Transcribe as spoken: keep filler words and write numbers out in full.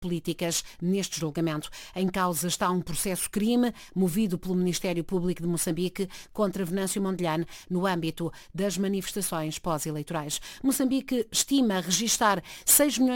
políticas neste julgamento. Em causa está um processo-crime movido pelo Ministério Público de Moçambique contra Venâncio Mondlane no âmbito das manifestações pós-eleitorais. Moçambique estima registar seis milhões